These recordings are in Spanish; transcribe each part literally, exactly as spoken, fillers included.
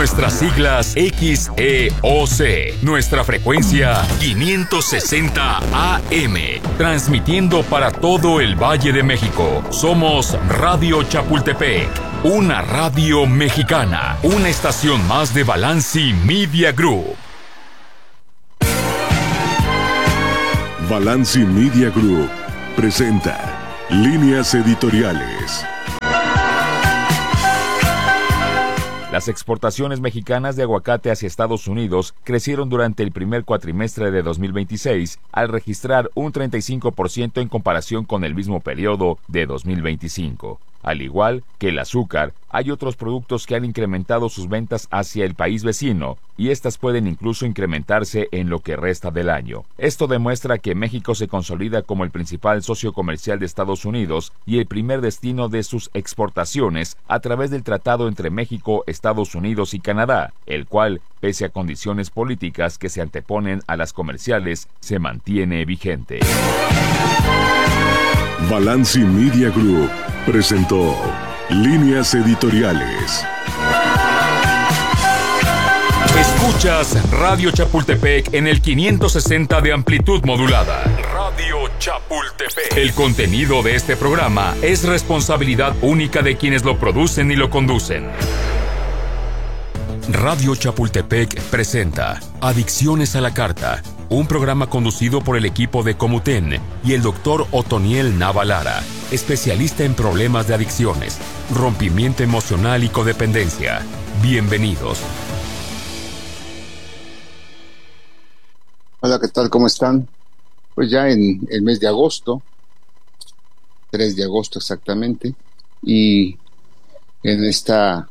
Nuestras siglas X E O C. Nuestra frecuencia quinientos sesenta A M. Transmitiendo para todo el Valle de México. Somos Radio Chapultepec. Una radio mexicana. Una estación más de Balanci Media Group. Balanci Media Group presenta Líneas Editoriales. Las exportaciones mexicanas de aguacate hacia Estados Unidos crecieron durante el primer cuatrimestre de dos mil veintiséis al registrar un treinta y cinco por ciento en comparación con el mismo periodo de dos mil veinticinco. Al igual que el azúcar, hay otros productos que han incrementado sus ventas hacia el país vecino, y estas pueden incluso incrementarse en lo que resta del año. Esto demuestra que México se consolida como el principal socio comercial de Estados Unidos y el primer destino de sus exportaciones a través del tratado entre México, Estados Unidos y Canadá, el cual, pese a condiciones políticas que se anteponen a las comerciales, se mantiene vigente. Balanci Media Group presentó Líneas Editoriales. Escuchas Radio Chapultepec en el quinientos sesenta de amplitud modulada. Radio Chapultepec. El contenido de este programa es responsabilidad única de quienes lo producen y lo conducen. Radio Chapultepec presenta Adicciones a la Carta, un programa conducido por el equipo de Comuten y el doctor Otoniel Nava Lara, especialista en problemas de adicciones, rompimiento emocional y codependencia. Bienvenidos. Hola, ¿qué tal? ¿Cómo están? Pues ya en el mes de agosto, tres de agosto exactamente, y en esta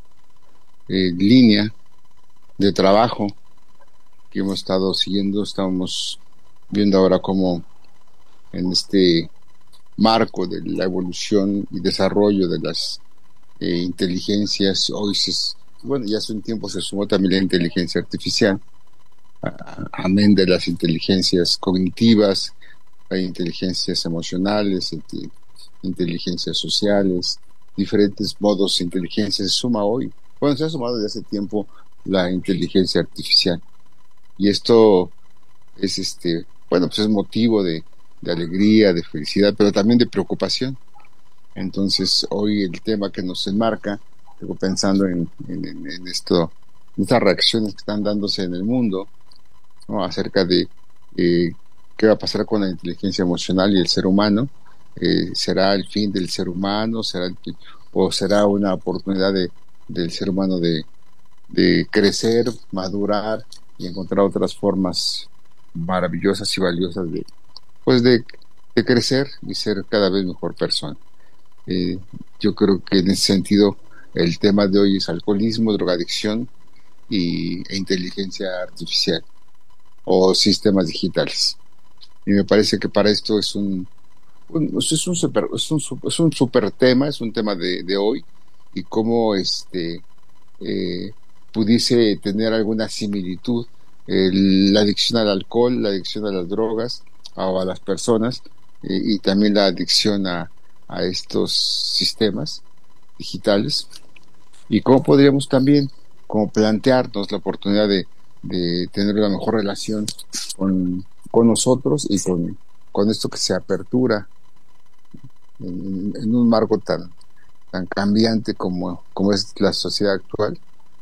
eh, línea de trabajo que hemos estado siguiendo, estamos viendo ahora cómo en este marco de la evolución y desarrollo de las eh, inteligencias, hoy se, bueno, ya hace un tiempo se sumó también la inteligencia artificial, a, amén de las inteligencias cognitivas, hay inteligencias emocionales, int- inteligencias sociales, diferentes modos de inteligencia. Se suma hoy, bueno, se ha sumado desde hace tiempo la inteligencia artificial. Y esto es este, bueno, pues es motivo de, de alegría, de felicidad, pero también de preocupación. Entonces, hoy el tema que nos enmarca, estoy pensando en, en, en esto, en estas reacciones que están dándose en el mundo, ¿no? Acerca de eh, qué va a pasar con la inteligencia emocional y el ser humano. Eh, ¿Será el fin del ser humano? ¿Será el, o será una oportunidad de, del ser humano de, de crecer, madurar y encontrar otras formas maravillosas y valiosas de, pues de, de crecer y ser cada vez mejor persona? Eh, yo creo que en ese sentido el tema de hoy es alcoholismo, drogadicción y, e inteligencia artificial o sistemas digitales. Y me parece que para esto es un, un es un super, es un, es un super tema, es un tema de, de hoy, y cómo este eh, pudiese tener alguna similitud el, la adicción al alcohol, la adicción a las drogas o a las personas, eh, y también la adicción a, a estos sistemas digitales, y cómo podríamos también como plantearnos la oportunidad de, de tener una mejor relación con, con nosotros y con, con esto que se apertura en, en un marco tan, tan cambiante como, como es la sociedad actual,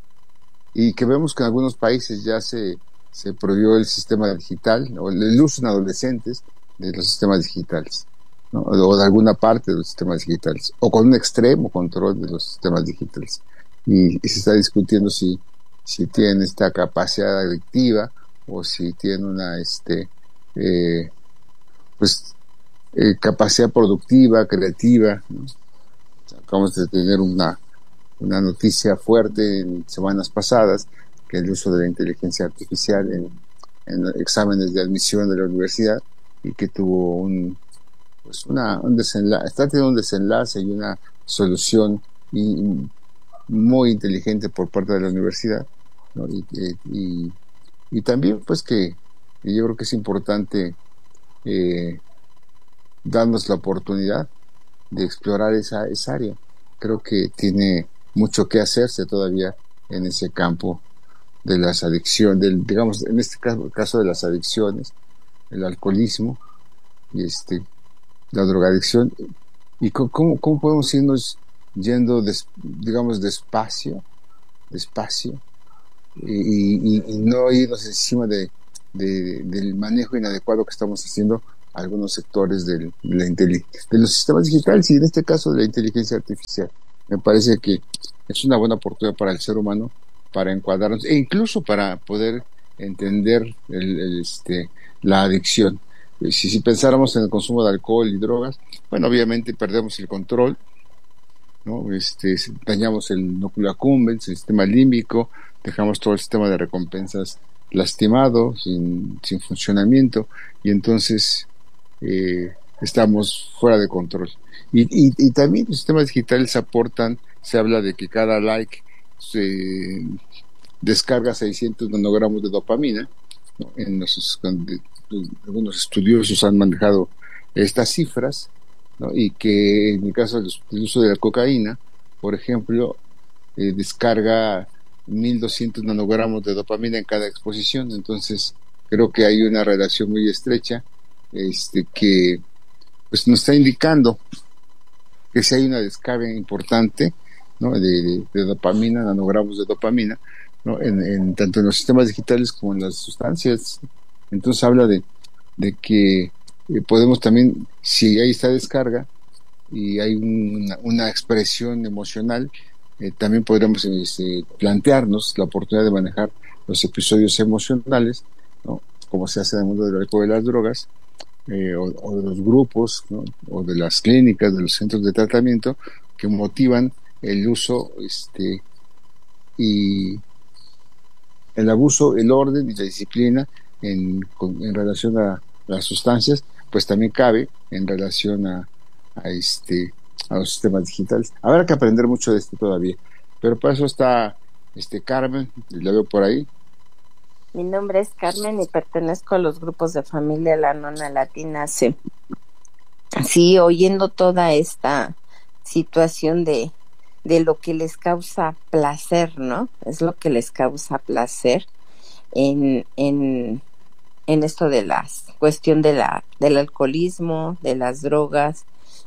y que vemos que en algunos países ya se, se prohibió el sistema digital o el uso en adolescentes de los sistemas digitales, ¿no? O de alguna parte de los sistemas digitales, o con un extremo control de los sistemas digitales, y, y se está discutiendo si, si tienen esta capacidad adictiva o si tienen una este eh, pues eh, capacidad productiva, creativa, ¿no? Acabamos de tener una una noticia fuerte en semanas pasadas, que el uso de la inteligencia artificial en, en exámenes de admisión de la universidad, y que tuvo un pues una un desenlace, está teniendo un desenlace y una solución y, muy inteligente por parte de la universidad, ¿no? y, y, y también pues que yo creo que es importante eh, darnos la oportunidad de explorar esa, esa área. Creo que tiene mucho que hacerse todavía en ese campo de las adicciones, del, digamos, en este caso, caso de las adicciones, el alcoholismo y este, la drogadicción, y cómo, cómo podemos irnos yendo, des, digamos, despacio, despacio, y, y, y no irnos encima de, de, del manejo inadecuado que estamos haciendo algunos sectores del, de, la de los sistemas digitales y en este caso de la inteligencia artificial. Me parece que es una buena oportunidad para el ser humano para encuadrarnos e incluso para poder entender el, el, este, la adicción. Si, si pensáramos en el consumo de alcohol y drogas, bueno, obviamente perdemos el control, ¿no? Este, dañamos el núcleo accumbens, el sistema límbico, dejamos todo el sistema de recompensas lastimado, sin, sin funcionamiento, y entonces eh, estamos fuera de control. Y, y, y también los sistemas digitales aportan, se habla de que cada like se descarga seiscientos nanogramos de dopamina, ¿no? En los, algunos estudiosos han manejado estas cifras, ¿no? Y que en el caso del uso de la cocaína, por ejemplo, eh, descarga mil doscientos nanogramos de dopamina en cada exposición. Entonces creo que hay una relación muy estrecha este, que pues nos está indicando que si hay una descarga importante, ¿no? de, de, de dopamina, nanogramos de dopamina, ¿no? en, en tanto en los sistemas digitales como en las sustancias. Entonces habla de, de que eh, podemos también, si hay esta descarga y hay una, una expresión emocional, eh, también podríamos eh, plantearnos la oportunidad de manejar los episodios emocionales, ¿no? Como se hace en el mundo del alcohol y de las drogas, eh, o, o de los grupos, ¿no? O de las clínicas, de los centros de tratamiento que motivan el uso este y el abuso, el orden y la disciplina en, con, en relación a las sustancias, pues también cabe en relación a, a este a los sistemas digitales. Habrá que aprender mucho de esto todavía, pero para eso está este Carmen, la veo por ahí. Mi nombre es Carmen y pertenezco a los grupos de familia La Nona Latina C. Sí, oyendo toda esta situación de de lo que les causa placer, ¿no? Es lo que les causa placer en, en, en esto de la cuestión de la, del alcoholismo, de las drogas,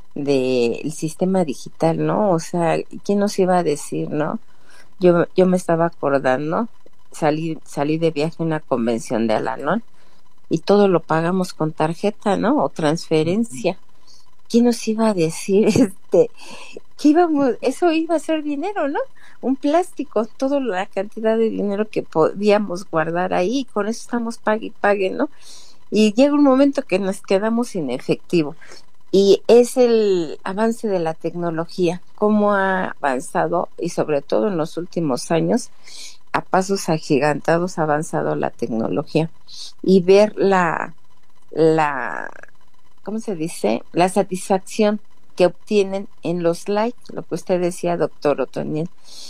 del sistema digital, ¿no? O sea, ¿quién nos iba a decir, no? Yo, yo me estaba acordando, salí, salí de viaje a una convención de Al-Anon y todo lo pagamos con tarjeta, ¿no? O transferencia. ¿Quién nos iba a decir este que íbamos, eso iba a ser dinero, ¿no? Un plástico, toda la cantidad de dinero que podíamos guardar ahí, con eso estamos pague y pague, ¿no? Y llega un momento que nos quedamos sin efectivo. Y es el avance de la tecnología, cómo ha avanzado, y sobre todo en los últimos años, a pasos agigantados ha avanzado la tecnología. Y ver la, la, ¿cómo se dice? La satisfacción que obtienen en los likes, lo que usted decía, doctor Otoniel,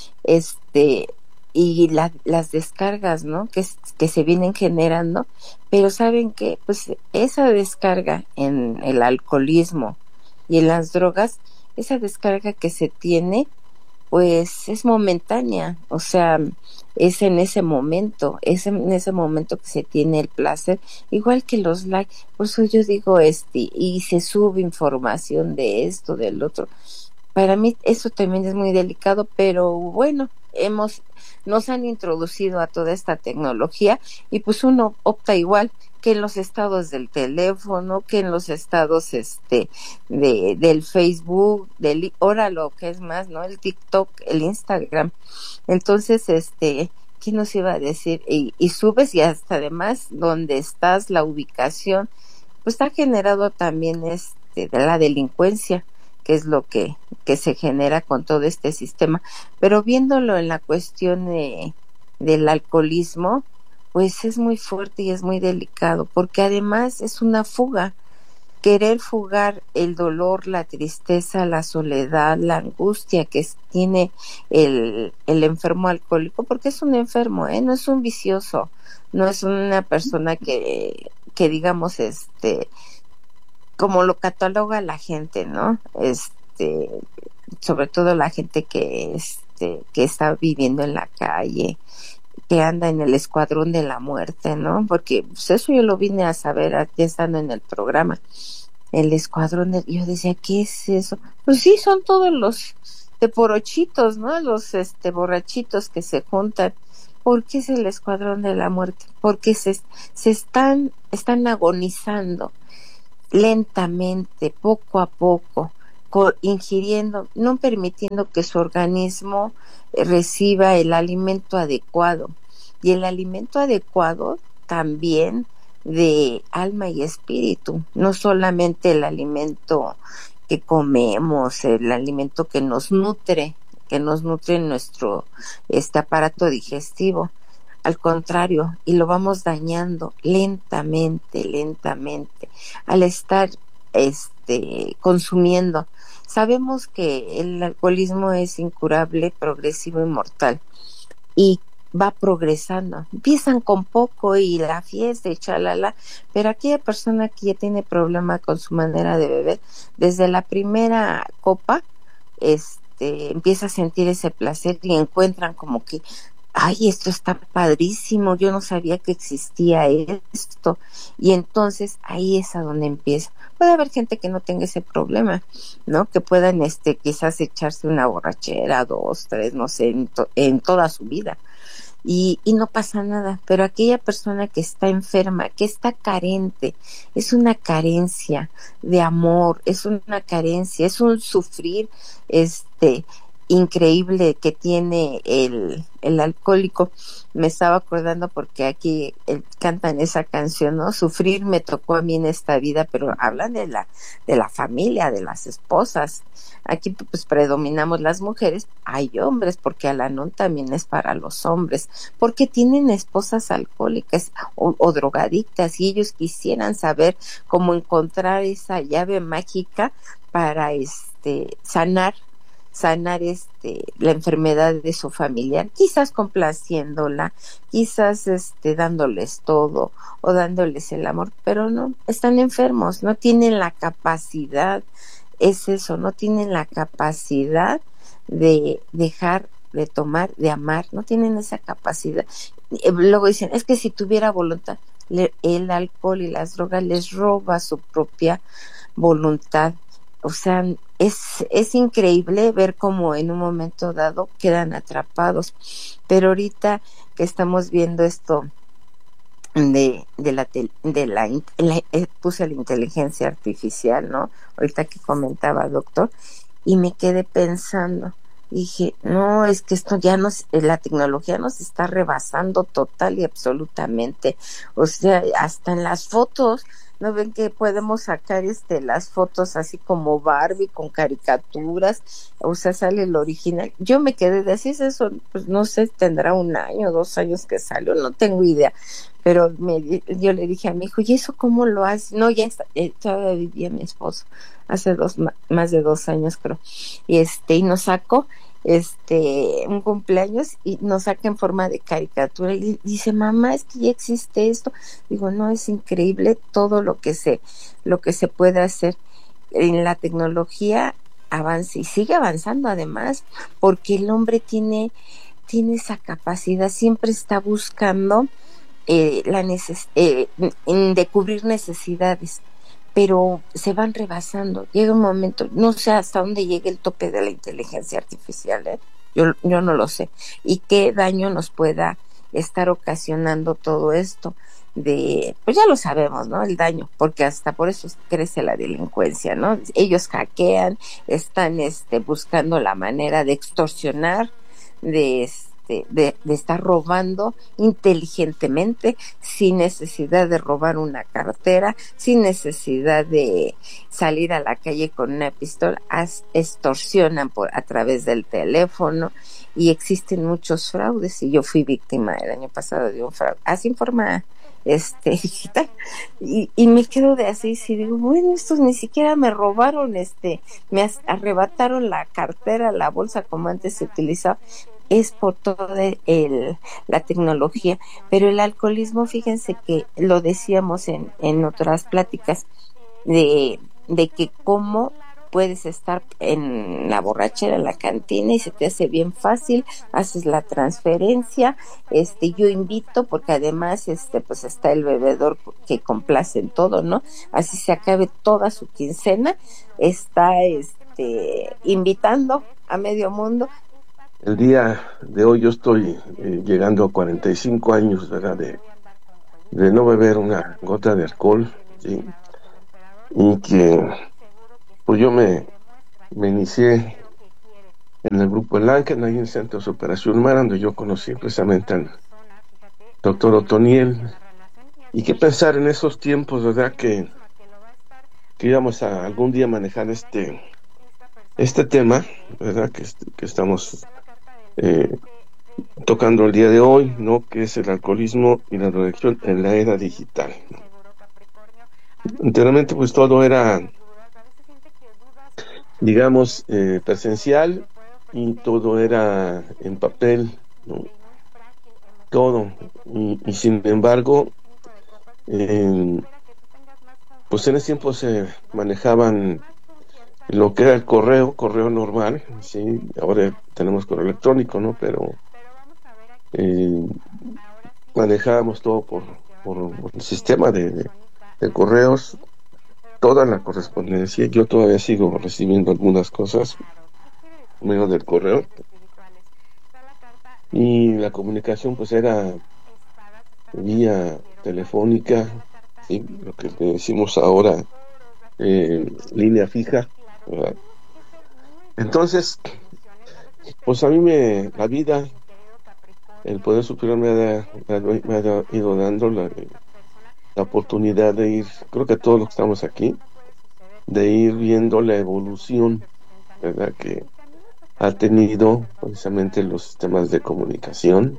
este, y la, las descargas, ¿no? Que, que se vienen generando, pero saben que, pues, esa descarga en el alcoholismo y en las drogas, esa descarga que se tiene, pues, es momentánea, o sea, es en ese momento, es en ese momento que se tiene el placer, igual que los likes. Por eso yo digo, este, y se sube información de esto, del otro. Para mí eso también es muy delicado, pero bueno, hemos, nos han introducido a toda esta tecnología y pues uno opta igual que en los estados del teléfono, que en los estados este de del Facebook, del ahora lo que es más, ¿no? El TikTok, el Instagram. Entonces, este, ¿qué nos iba a decir? Y, y subes y hasta además donde estás, la ubicación, pues ha generado también este de la delincuencia, que es lo que, que se genera con todo este sistema. Pero viéndolo en la cuestión de, del alcoholismo, pues es muy fuerte y es muy delicado, porque además es una fuga. Querer fugar el dolor, la tristeza, la soledad, la angustia que tiene el, el enfermo alcohólico, porque es un enfermo, ¿eh? No es un vicioso, no es una persona que, que digamos, este, como lo cataloga la gente, ¿no? Este, sobre todo la gente que es, este, que está viviendo en la calle, que anda en el escuadrón de la muerte, ¿no? Porque pues, eso yo lo vine a saber ya estando en el programa. El escuadrón de, yo decía, ¿qué es eso? Pues sí, son todos los teporochitos, ¿no? Los este borrachitos que se juntan. ¿Por qué es el escuadrón de la muerte? Porque se, se están, están agonizando lentamente, poco a poco, co- ingiriendo, no permitiendo que su organismo eh, reciba el alimento adecuado. Y el alimento adecuado también de alma y espíritu, no solamente el alimento que comemos, el alimento que nos nutre, que nos nutre nuestro este aparato digestivo, al contrario, y lo vamos dañando lentamente, lentamente, al estar este consumiendo. Sabemos que el alcoholismo es incurable, progresivo y mortal, y va progresando. Empiezan con poco y la fiesta y chalala, pero aquella persona que ya tiene problema con su manera de beber, desde la primera copa, este, empieza a sentir ese placer y encuentran como que, ay, esto está padrísimo, yo no sabía que existía esto, y entonces ahí es a donde empieza. Puede haber gente que no tenga ese problema, ¿no? Que puedan, este, quizás echarse una borrachera, dos, tres, no sé, en, to- en toda su vida, y, y no pasa nada, pero aquella persona que está enferma, que está carente, es una carencia de amor, es una carencia, es un sufrir, este, increíble que tiene el, el alcohólico. Me estaba acordando porque aquí eh, cantan esa canción, ¿no? Sufrir me tocó a mí en esta vida, pero hablan de la, de la familia, de las esposas. Aquí pues predominamos las mujeres, hay hombres, porque Al-Anon también es para los hombres, porque tienen esposas alcohólicas o, o drogadictas, y ellos quisieran saber cómo encontrar esa llave mágica para este sanar sanar este la enfermedad de su familiar, quizás complaciéndola, quizás este dándoles todo o dándoles el amor, pero no, están enfermos, no tienen la capacidad, es eso, no tienen la capacidad de dejar de tomar, de amar, no tienen esa capacidad. Luego dicen, es que si tuviera voluntad, le, el alcohol y las drogas les roba su propia voluntad. O sea, es, es increíble ver cómo en un momento dado quedan atrapados. Pero ahorita que estamos viendo esto de, de la, de la, la eh, puse la inteligencia artificial, ¿no? Ahorita que comentaba, doctor, y me quedé pensando, dije, no, es que esto ya nos, la tecnología nos está rebasando total y absolutamente. O sea, hasta en las fotos, ¿no ven que podemos sacar este las fotos así como Barbie con caricaturas? O sea, sale el original. Yo me quedé de así, es eso, pues no sé, tendrá un año, dos años que salió, no tengo idea. Pero me, yo le dije a mi hijo, ¿y eso cómo lo hace? No, ya está, eh, todavía vivía mi esposo, hace dos, más de dos años creo. Y este, y nos sacó este un cumpleaños y nos saca en forma de caricatura y dice, mamá, es que ya existe esto. Digo, no, es increíble todo lo que se lo que se puede hacer en la tecnología, avanza y sigue avanzando además, porque el hombre tiene tiene esa capacidad, siempre está buscando eh, la neces eh, de cubrir necesidades, pero se van rebasando. Llega un momento, no sé hasta dónde llegue el tope de la inteligencia artificial, ¿eh? Yo, yo no lo sé. Y qué daño nos pueda estar ocasionando todo esto de, pues ya lo sabemos, ¿no? El daño, porque hasta por eso crece la delincuencia, ¿no? Ellos hackean, están este, buscando la manera de extorsionar, de De, de, de estar robando inteligentemente, sin necesidad de robar una cartera, sin necesidad de salir a la calle con una pistola, as, extorsionan por, a través del teléfono, y existen muchos fraudes, y yo fui víctima el año pasado de un fraude, así en forma este digital, y, y me quedo de así, y digo, bueno, estos ni siquiera me robaron, este, me arrebataron la cartera, la bolsa como antes se utilizaba, es por toda el, la tecnología. Pero el alcoholismo, fíjense que lo decíamos en, en otras pláticas, de, de que cómo puedes estar en la borrachera, en la cantina, y se te hace bien fácil, haces la transferencia. Este, yo invito, porque además, este, pues está el bebedor que complace en todo, ¿no? Así se acabe toda su quincena, está, este, invitando a medio mundo. El día de hoy yo estoy eh, llegando a cuarenta y cinco años, ¿verdad? De, de no beber una gota de alcohol, ¿sí? Y que pues yo me, me inicié en el grupo El Ángel, ahí en Centros de Operación Mar, donde yo conocí precisamente al doctor Otoniel. Y qué pensar en esos tiempos, ¿verdad? Que, que íbamos a algún día manejar este, este tema, ¿verdad? Que, que estamos eh, tocando el día de hoy, ¿no? Que es el alcoholismo y la drogadicción en la era digital, ¿no? Anteriormente pues todo era, digamos, eh, presencial, y todo era en papel, ¿no? Todo, y, y sin embargo, eh, pues en ese tiempo se manejaban lo que era el correo, correo normal, sí, ahora tenemos correo electrónico, ¿no? Pero eh, manejábamos todo por, por, por el sistema de, de, de correos, toda la correspondencia. Yo todavía sigo recibiendo algunas cosas menos del correo, y la comunicación pues era vía telefónica, ¿sí? Lo que decimos ahora eh, línea fija, ¿verdad? Entonces pues a mí me la vida, el poder superior me ha, me ha ido dando la, la oportunidad de ir, creo que todos los que estamos aquí, de ir viendo la evolución, ¿verdad?, que ha tenido precisamente los sistemas de comunicación.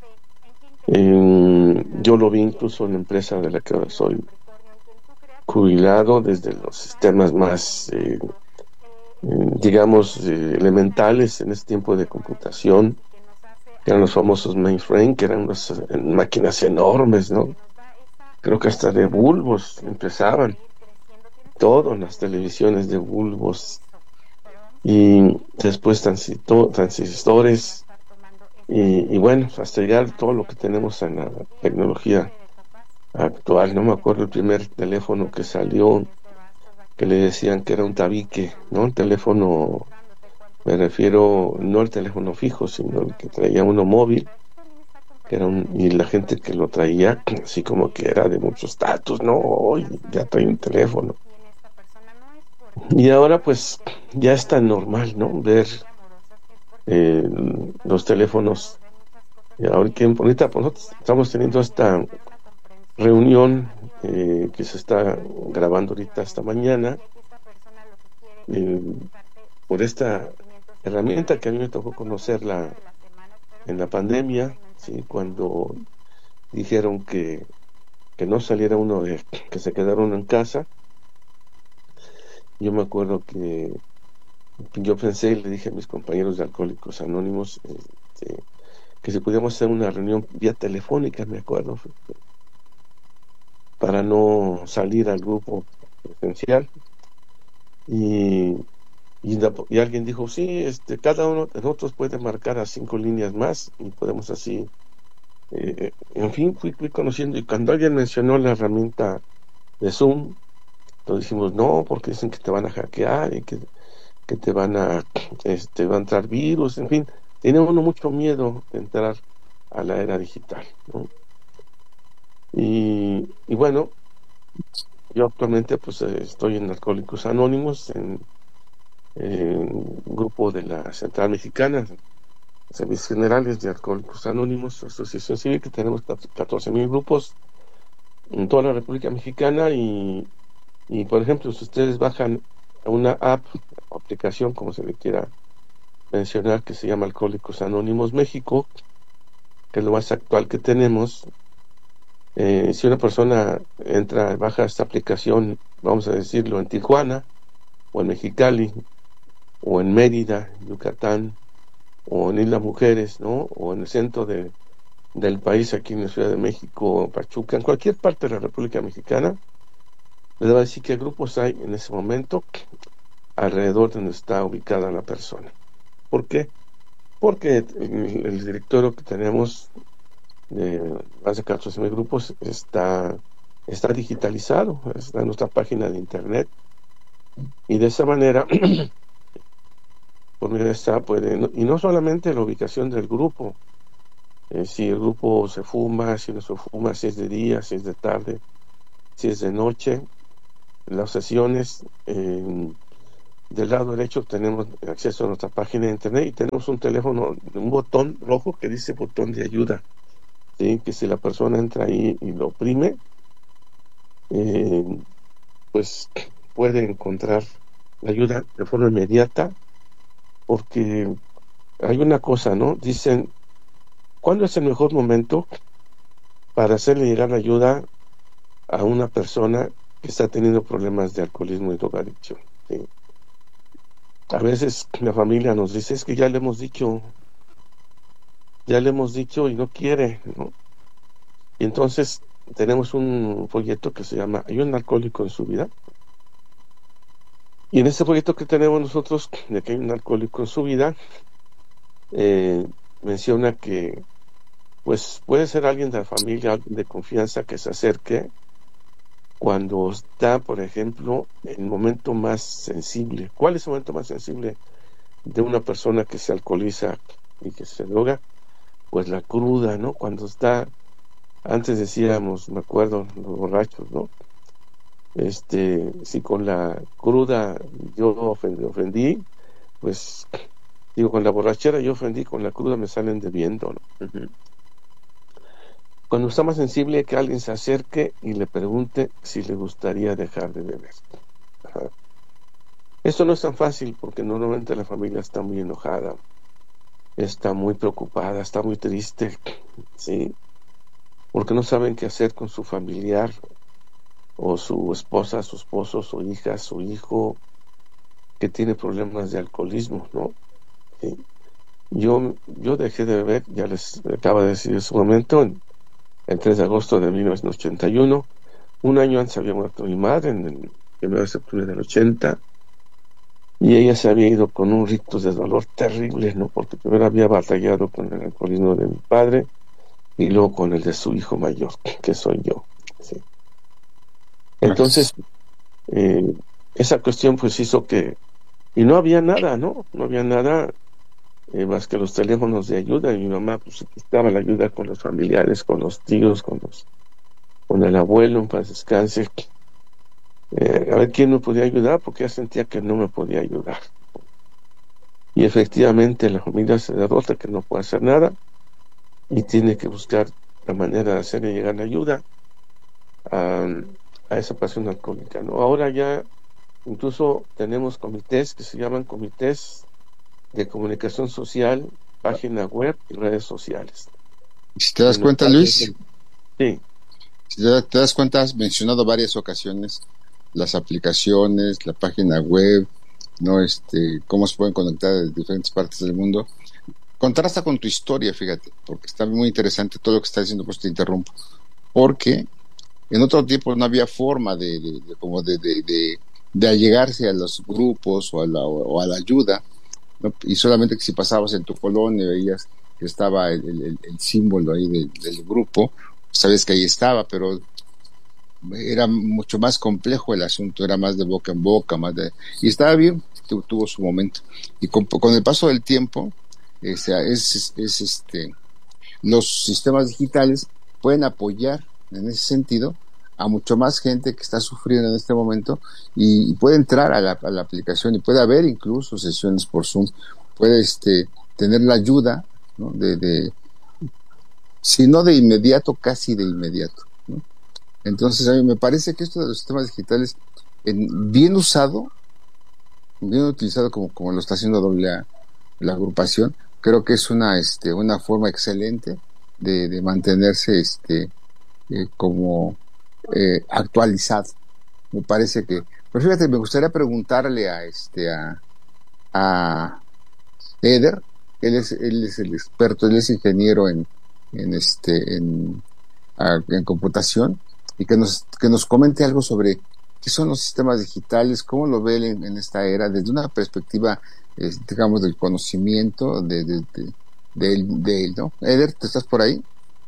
Eh, yo lo vi incluso en la empresa de la que ahora soy jubilado, desde los sistemas más, eh, eh, digamos, eh, elementales en ese tiempo de computación, que eran los famosos mainframe, que eran unas eh, máquinas enormes, ¿no? Creo que hasta de bulbos empezaban, todo, las televisiones de bulbos, y después transito, transistores, y, y bueno, hasta llegar todo lo que tenemos en la tecnología actual. No me acuerdo el primer teléfono que salió, que le decían que era un tabique, ¿no? El teléfono, me refiero no al teléfono fijo, sino el que traía uno móvil, que era un, y la gente que lo traía así como que era de mucho estatus, ¿no? Hoy ya trae un teléfono. Y ahora pues ya es tan normal, ¿no?, ver eh, los teléfonos. Y ahorita, ahorita pues, nosotros estamos teniendo esta reunión eh, que se está grabando ahorita esta mañana, eh, por esta herramienta que a mí me tocó conocerla en la pandemia, ¿sí?, cuando dijeron que, que no saliera uno de, que se quedara uno en casa. Yo me acuerdo que yo pensé y le dije a mis compañeros de Alcohólicos Anónimos este, que si podíamos hacer una reunión vía telefónica, me acuerdo, para no salir al grupo presencial. Y, y, y alguien dijo, sí, este, cada uno de nosotros puede marcar a cinco líneas más y podemos así. Eh, en fin, fui, fui conociendo, y cuando alguien mencionó la herramienta de Zoom, entonces dijimos, no, porque dicen que te van a hackear y que, que te van a, este, va a entrar virus, en fin, tiene uno mucho miedo de entrar a la era digital, ¿no? Y, y bueno, yo actualmente pues estoy en Alcohólicos Anónimos, en, en un grupo de la Central Mexicana, Servicios Generales de Alcohólicos Anónimos, asociación civil, que tenemos catorce mil grupos en toda la República Mexicana. Y Y por ejemplo, si ustedes bajan una app, aplicación, como se le quiera mencionar, que se llama Alcohólicos Anónimos México, que es lo más actual que tenemos, eh, si una persona entra, baja esta aplicación, vamos a decirlo, en Tijuana, o en Mexicali, o en Mérida, Yucatán, o en Isla Mujeres, ¿no?, o en el centro de, del país, aquí en la Ciudad de México, Pachuca, en cualquier parte de la República Mexicana, les va a decir qué grupos hay en ese momento, alrededor de donde está ubicada la persona. ¿Por qué? Porque el, el directorio que tenemos de más de catorce mil grupos está, está digitalizado, está en nuestra página de internet, y de esa manera por medio de esta puede, no, y no solamente la ubicación del grupo, eh, si el grupo se fuma, si no se fuma, si es de día, si es de tarde, si es de noche, las sesiones. Eh, del lado derecho tenemos acceso a nuestra página de internet y tenemos un teléfono, un botón rojo que dice botón de ayuda, ¿sí? Que si la persona entra ahí y lo oprime, eh, pues puede encontrar la ayuda de forma inmediata, porque hay una cosa, ¿no? Dicen, ¿cuándo es el mejor momento para hacerle llegar la ayuda a una persona que está teniendo problemas de alcoholismo y drogadicción? ¿Sí? A veces la familia nos dice, es que ya le hemos dicho, ya le hemos dicho y no quiere, ¿no? Y entonces tenemos un folleto que se llama ¿Hay un alcohólico en su vida? Y en ese folleto que tenemos nosotros, de que hay un alcohólico en su vida, eh, menciona que pues puede ser alguien de la familia, alguien de confianza que se acerque cuando está, por ejemplo, en el momento más sensible. ¿Cuál es el momento más sensible de una persona que se alcoholiza y que se droga? Pues la cruda, ¿no? Cuando está, antes decíamos, me acuerdo, los borrachos, ¿no? Este, si con la cruda yo ofendí, ofendí, pues, digo, con la borrachera yo ofendí, con la cruda me salen debiendo, ¿no? Uh-huh. Cuando está más sensible, que alguien se acerque y le pregunte si le gustaría dejar de beber. Ajá. Esto no es tan fácil porque normalmente la familia está muy enojada, está muy preocupada, está muy triste, ¿sí? Porque no saben qué hacer con su familiar, o su esposa, su esposo, su hija, su hijo, que tiene problemas de alcoholismo, ¿no? ¿Sí? Yo, yo dejé de beber, ya les acabo de decir en su momento, en el tres de agosto de mil novecientos ochenta y uno, un año antes había muerto mi madre, en el primero de septiembre del ochenta, y ella se había ido con un rictus de dolor terrible, ¿no? Porque primero había batallado con el alcoholismo de mi padre, y luego con el de su hijo mayor, que soy yo, ¿sí? Entonces, eh, esa cuestión pues hizo que, y no había nada, ¿no? No había nada eh, más que los teléfonos de ayuda, y mi mamá pues buscaba la ayuda con los familiares, con los tíos, con los, con el abuelo, en paz descanse, eh, a ver quién me podía ayudar, porque ella sentía que no me podía ayudar. Y efectivamente la familia se derrota, que no puede hacer nada, y tiene que buscar la manera de hacerle llegar la ayuda a, a esa persona alcohólica, ¿no? Ahora ya incluso tenemos comités que se llaman comités de comunicación social, página web y redes sociales. Si te das cuenta, Luis, sí. Si te, te das cuenta, has mencionado varias ocasiones las aplicaciones, la página web, no, este, cómo se pueden conectar de diferentes partes del mundo. Contrasta con tu historia, fíjate, porque está muy interesante todo lo que estás diciendo, pues te interrumpo, porque en otro tiempo no había forma de, de, de como de, de, de, de allegarse a los grupos o a la, o a la ayuda, ¿no? Y solamente que si pasabas en tu colonia veías que estaba el, el, el símbolo ahí del, del grupo, sabes que ahí estaba, pero era mucho más complejo el asunto, era más de boca en boca, más de, y estaba bien, tuvo su momento. Y con, con el paso del tiempo, es, es, es este, los sistemas digitales pueden apoyar en ese sentido a mucho más gente que está sufriendo en este momento, y, y puede entrar a la, a la aplicación y puede haber incluso sesiones por Zoom, puede este, tener la ayuda, ¿no? de, de si no de inmediato, casi de inmediato, ¿no? Entonces a mí me parece que esto de los sistemas digitales, en, bien usado, bien utilizado como, como lo está haciendo doble A, la agrupación, creo que es una este una forma excelente de, de mantenerse este eh, como eh, actualizado. Me parece que, pero fíjate, me gustaría preguntarle a este a, a Eder, él es él es el experto, él es ingeniero en en este en, a, en computación, y que nos que nos comente algo sobre ¿Qué son los sistemas digitales? ¿Cómo lo ven en, en esta era? Desde una perspectiva, eh, digamos, del conocimiento, de, de, de, de, él, de él, ¿no? Eder, ¿tú estás por ahí?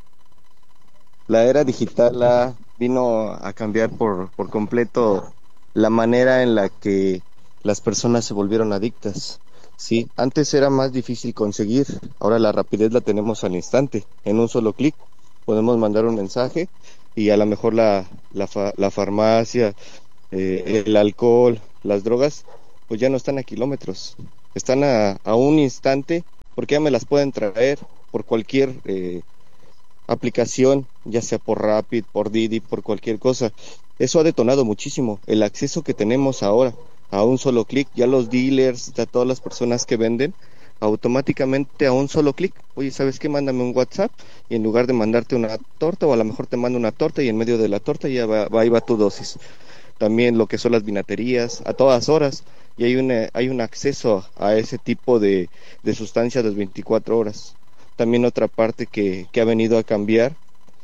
La era digital ha, vino a cambiar por, por completo la manera en la que las personas se volvieron adictas. Sí, antes era más difícil conseguir, ahora la rapidez la tenemos al instante, en un solo clic podemos mandar un mensaje y a lo mejor la, la, fa, la farmacia, eh, el alcohol, las drogas, pues ya no están a kilómetros, están a, a un instante, porque ya me las pueden traer por cualquier eh, aplicación, ya sea por Rapid, por Didi, por cualquier cosa. Eso ha detonado muchísimo el acceso que tenemos ahora a un solo clic. Ya los dealers, ya todas las personas que venden, automáticamente a un solo clic, oye, ¿sabes qué? Mándame un WhatsApp, y en lugar de mandarte una torta, o a lo mejor te mando una torta y en medio de la torta ya va, va, ahí va tu dosis. También lo que son las vinaterías, a todas horas, y hay, una, hay un acceso a ese tipo de, de sustancias las veinticuatro horas. También otra parte que, que ha venido a cambiar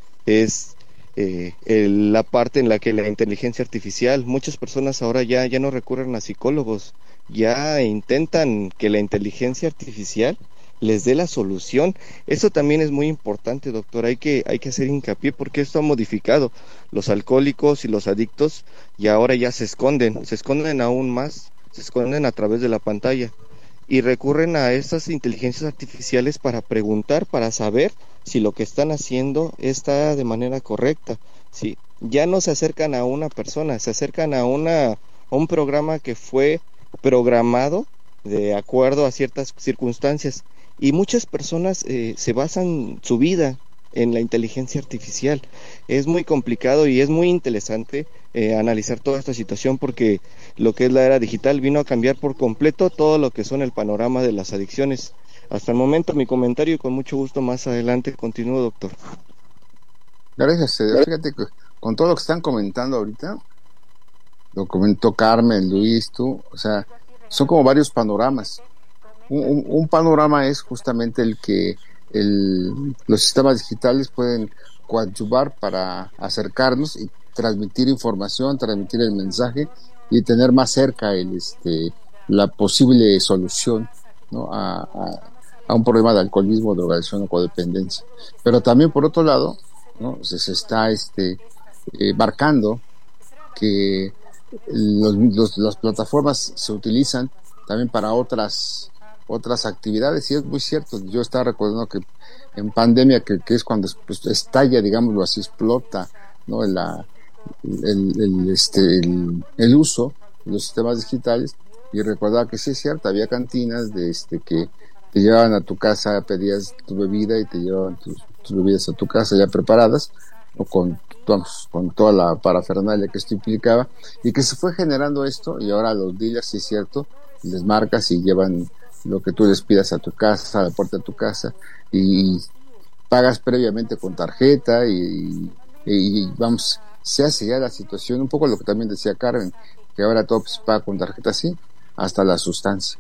es eh, el, la parte en la que la inteligencia artificial, muchas personas ahora ya, ya no recurren a psicólogos, ya intentan que la inteligencia artificial les dé la solución. Eso también es muy importante, doctor, hay que, hay que hacer hincapié porque esto ha modificado. Los alcohólicos y los adictos y ahora ya se esconden, se esconden aún más, se esconden a través de la pantalla y recurren a estas inteligencias artificiales para preguntar, para saber si lo que están haciendo está de manera correcta. Sí, ya no se acercan a una persona, se acercan a una a un programa que fue programado de acuerdo a ciertas circunstancias, y muchas personas eh, se basan su vida en la inteligencia artificial. Es muy complicado y es muy interesante eh, analizar toda esta situación, porque lo que es la era digital vino a cambiar por completo todo lo que son el panorama de las adicciones. Hasta el momento mi comentario, y con mucho gusto más adelante continúo, doctor. Gracias, Cedar. Fíjate que con todo lo que están comentando ahorita, lo comentó Carmen, Luis, tú, o sea, son como varios panoramas. Un, un, un panorama es justamente el que el, los sistemas digitales pueden coadyuvar para acercarnos y transmitir información, transmitir el mensaje y tener más cerca el, este, la posible solución, ¿no? a, a, a un problema de alcoholismo, drogadicción o codependencia. Pero también, por otro lado, ¿no? se, se está este, eh, marcando que los, los, las plataformas se utilizan también para otras otras actividades, y es muy cierto. Yo estaba recordando que en pandemia, que, que es cuando pues, estalla, digámoslo así, explota, ¿no? La, el, el, este, el, el uso de los sistemas digitales, y recordaba que sí es cierto, había cantinas de este que te llevaban a tu casa, pedías tu bebida y te llevaban tus, tus bebidas a tu casa ya preparadas, o con, vamos, con toda la parafernalia que esto implicaba, y que se fue generando esto, y ahora los dealers, sí es cierto, les marcas y llevan lo que tú les pidas a tu casa, a la puerta de tu casa, y pagas previamente con tarjeta, y, y, y vamos, se hace ya la situación, un poco lo que también decía Carmen, que ahora todo se paga con tarjeta, sí, hasta la sustancia.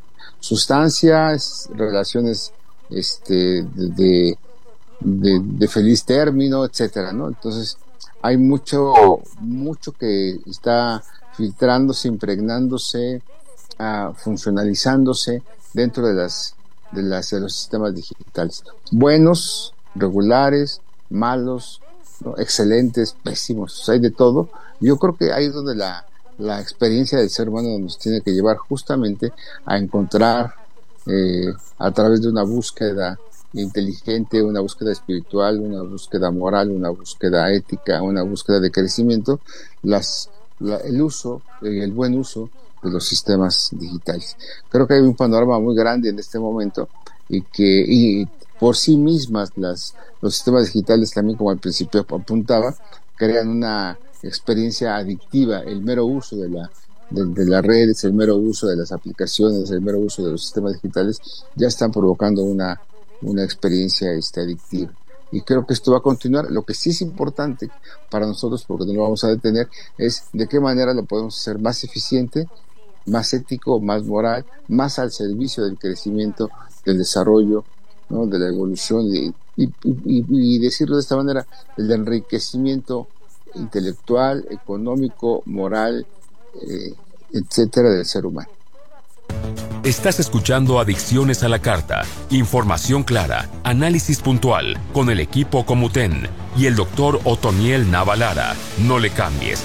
Sustancias, relaciones este de, de, de feliz término, etcétera, ¿no? Entonces, hay mucho, mucho que está filtrándose, impregnándose, uh, funcionalizándose dentro de las, de las de los sistemas digitales. Buenos, regulares, malos, ¿no? Excelentes, pésimos, o sea, hay de todo. Yo creo que ahí es donde la, la experiencia del ser humano nos tiene que llevar justamente a encontrar eh, a través de una búsqueda inteligente, una búsqueda espiritual, una búsqueda moral, una búsqueda ética, una búsqueda de crecimiento, las, la, el uso, el buen uso de los sistemas digitales. Creo que hay un panorama muy grande en este momento, y que y por sí mismas las los sistemas digitales, también como al principio apuntaba, crean una experiencia adictiva. El mero uso de la de, de las redes, el mero uso de las aplicaciones, el mero uso de los sistemas digitales ya están provocando una una experiencia este, adictiva. Y creo que esto va a continuar. Lo que sí es importante para nosotros, porque no lo vamos a detener, es de qué manera lo podemos hacer más eficiente, más ético, más moral, más al servicio del crecimiento, del desarrollo, ¿no? De la evolución, y, y, y, y decirlo de esta manera, el enriquecimiento intelectual, económico, moral eh, etcétera, del ser humano. Estás escuchando Adicciones a la Carta, información clara, análisis puntual, con el equipo Comuten y el doctor Otoniel Navalara. No le cambies.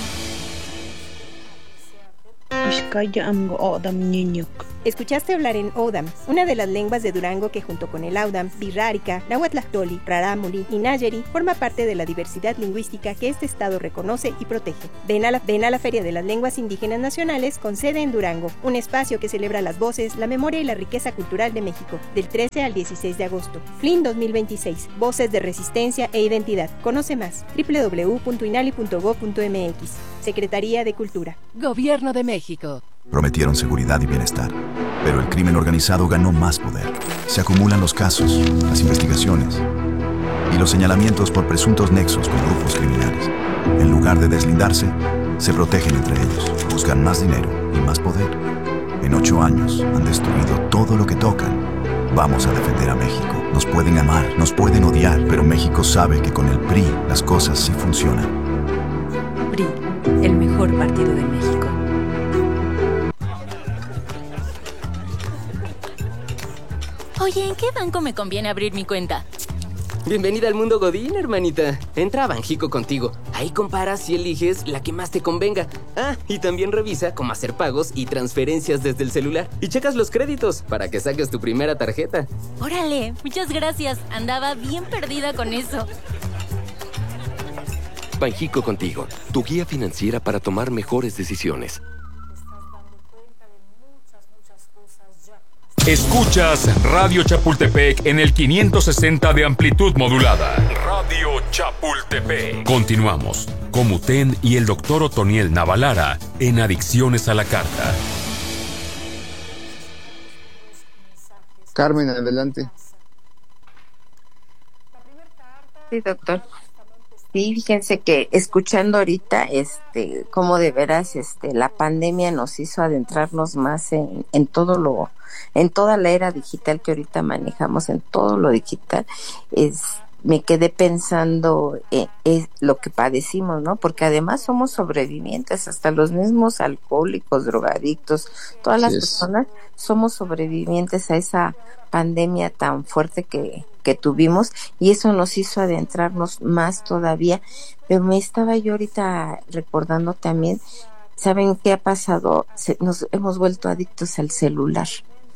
Escuchaste hablar en Odam, una de las lenguas de Durango que junto con el Audam, Birrárica, Nahuatlactoli, Rarámuri y Nayeri forma parte de la diversidad lingüística que este estado reconoce y protege. Ven a, la, ven a la Feria de las Lenguas Indígenas Nacionales con sede en Durango, un espacio que celebra las voces, la memoria y la riqueza cultural de México, del trece al dieciséis de agosto. F L I N dos mil veintiséis, Voces de Resistencia e Identidad. Conoce más, doble u doble u doble u punto inali punto gob punto eme equis. Secretaría de Cultura. Gobierno de México. Prometieron seguridad y bienestar, pero el crimen organizado ganó más poder. Se acumulan los casos, las investigaciones y los señalamientos por presuntos nexos con grupos criminales. En lugar de deslindarse, se protegen entre ellos, buscan más dinero y más poder. En ocho años han destruido todo lo que tocan. Vamos a defender a México. Nos pueden amar, nos pueden odiar, pero México sabe que con el P R I las cosas sí funcionan. P R I, el mejor partido de México. Oye, ¿en qué banco me conviene abrir mi cuenta? Bienvenida al mundo Godín, hermanita. Entra a Banjico contigo. Ahí comparas y eliges la que más te convenga. Ah, y también revisa cómo hacer pagos y transferencias desde el celular. Y checas los créditos para que saques tu primera tarjeta. Órale, muchas gracias. Andaba bien perdida con eso. Banjico contigo, tu guía financiera para tomar mejores decisiones. Escuchas Radio Chapultepec en el quinientos sesenta de amplitud modulada. Radio Chapultepec. Continuamos. Comuten y el doctor Otoniel Navalara en Adicciones a la Carta. Carmen, adelante. Sí, doctor. Sí, fíjense que escuchando ahorita, este, cómo de veras, este, la pandemia nos hizo adentrarnos más en, en todo lo, en toda la era digital que ahorita manejamos, en todo lo digital, es, me quedé pensando en, en lo que padecimos, ¿no? Porque además somos sobrevivientes, hasta los mismos alcohólicos, drogadictos, todas las sí personas somos sobrevivientes a esa pandemia tan fuerte que que tuvimos, y eso nos hizo adentrarnos más todavía. Pero me estaba yo ahorita recordando también, ¿saben qué ha pasado? Se, nos hemos vuelto adictos al celular.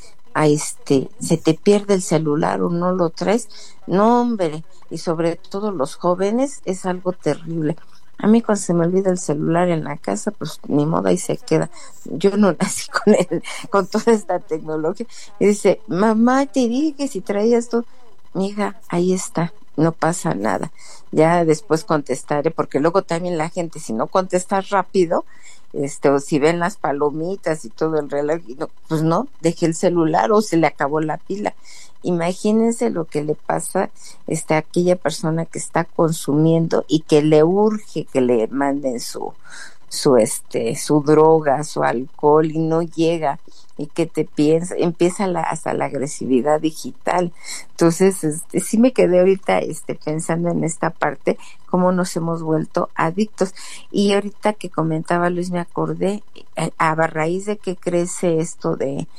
A este, se te pierde el celular o no lo traes, no hombre, y sobre todo los jóvenes es algo terrible. A mí cuando se me olvida el celular en la casa, pues ni modo, ahí se queda. Yo no nací con él, con toda esta tecnología. Y dice, mamá, te dije que si traías todo. Mija, ahí está, no pasa nada. Ya después contestaré, porque luego también la gente, si no contestas rápido, este, o si ven las palomitas y todo el reloj, no, pues no, dejé el celular o se le acabó la pila. Imagínense lo que le pasa este, a aquella persona que está consumiendo y que le urge que le manden su, su, este, su droga, su alcohol, y no llega. Y que te piensa, empieza la, hasta la agresividad digital. Entonces, este, sí me quedé ahorita este, pensando en esta parte, cómo nos hemos vuelto adictos. Y ahorita que comentaba Luis, me acordé, a, a raíz de que crece esto de,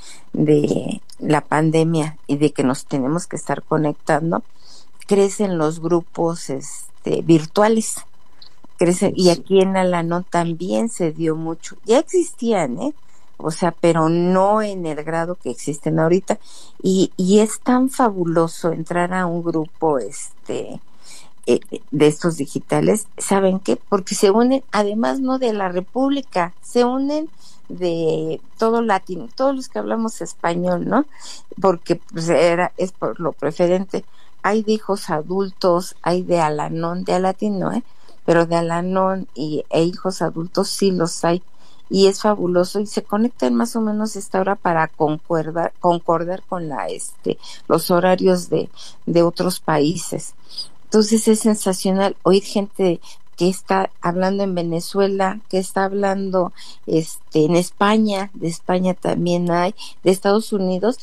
de la pandemia y de que nos tenemos que estar conectando, crecen los grupos este, virtuales. Crecen, y aquí en Alanón también se dio mucho. Ya existían, ¿eh? O sea, pero no en el grado que existen ahorita, y, y es tan fabuloso entrar a un grupo este eh, de estos digitales. ¿Saben qué? Porque se unen, además no de la República, se unen de todo latino, todos los que hablamos español, ¿no? Porque pues era, es por lo preferente. Hay de hijos adultos, hay de Alanón, de Alatín no, ¿eh? Pero de Alanón y, e hijos adultos sí los hay. Y es fabuloso, y se conectan más o menos a esta hora para concordar, concordar con la este los horarios de, de otros países. Entonces es sensacional oír gente que está hablando en Venezuela, que está hablando este en España, de España también hay, de Estados Unidos,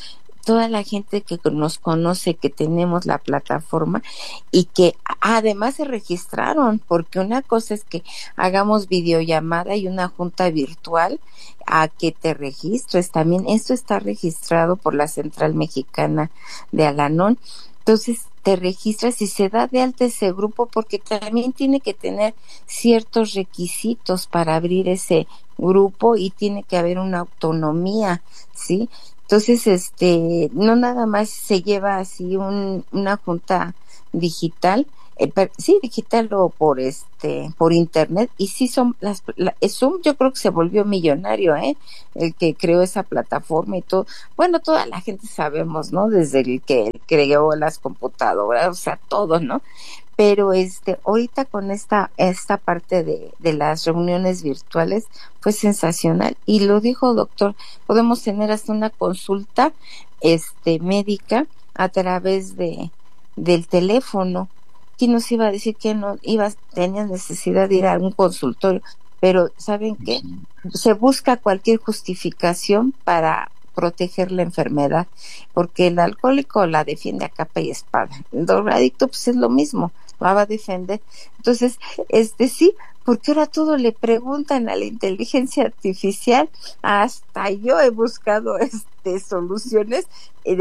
toda la gente que nos conoce, que tenemos la plataforma y que además se registraron, porque una cosa es que hagamos videollamada y una junta virtual a que te registres. También esto está registrado por la Central Mexicana de Al-Anon. Entonces te registras y se da de alta ese grupo, porque también tiene que tener ciertos requisitos para abrir ese grupo y tiene que haber una autonomía, ¿sí? Entonces, este, no nada más se lleva así un, una junta digital, eh, per, sí, digital o por este, por internet, y sí son las, la, Zoom yo creo que se volvió millonario, eh, el que creó esa plataforma y todo. Bueno, toda la gente sabemos, ¿no? Desde el que creó las computadoras, o sea, todo, ¿no? Pero este, ahorita con esta, esta parte de, de las reuniones virtuales fue sensacional, y lo dijo doctor, podemos tener hasta una consulta, este, médica a través de, del teléfono. ¿Quién nos iba a decir que no iba, tenía necesidad de ir a un consultorio? Pero, ¿saben qué? Se busca cualquier justificación para proteger la enfermedad, porque el alcohólico la defiende a capa y espada, el drogadicto pues es lo mismo, la va a defender. Entonces, este sí, porque ahora todo le preguntan a la inteligencia artificial. Hasta yo he buscado este soluciones